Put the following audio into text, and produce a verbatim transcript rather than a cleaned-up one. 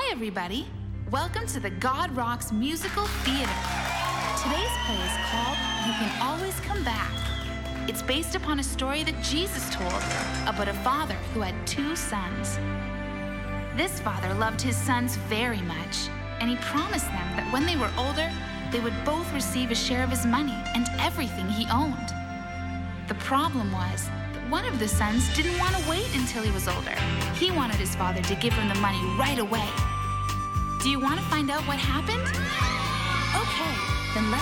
everybody. Welcome to the God Rocks Musical Theater. Today's play is called You Can Always Come Back. It's based upon a story that Jesus told about a father who had two sons. This father loved his sons very much, and he promised them that when they were older, they would both receive a share of his money and everything he owned. The problem was that one of the sons didn't want to wait until he was older. He wanted his father to give him the money right away. Do you want to find out what happened? Okay, then let's